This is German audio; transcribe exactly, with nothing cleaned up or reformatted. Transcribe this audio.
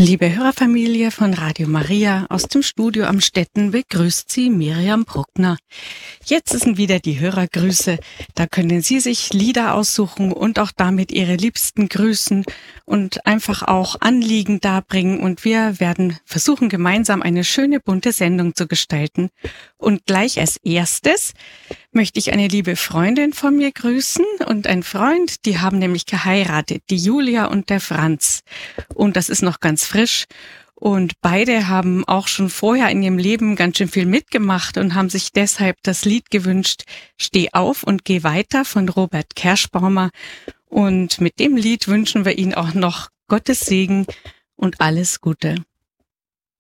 Liebe Hörerfamilie von Radio Maria, aus dem Studio am Stetten begrüßt Sie Miriam Bruckner. Jetzt sind wieder die Hörergrüße. Da können Sie sich Lieder aussuchen und auch damit Ihre Liebsten grüßen und einfach auch Anliegen darbringen. Und wir werden versuchen, gemeinsam eine schöne, bunte Sendung zu gestalten. Und gleich als erstes möchte ich eine liebe Freundin von mir grüßen und einen Freund, die haben nämlich geheiratet, die Julia und der Franz. Und das ist noch ganz frisch. Und beide haben auch schon vorher in ihrem Leben ganz schön viel mitgemacht und haben sich deshalb das Lied gewünscht, Steh auf und geh weiter von Robert Kerschbaumer. Und mit dem Lied wünschen wir Ihnen auch noch Gottes Segen und alles Gute.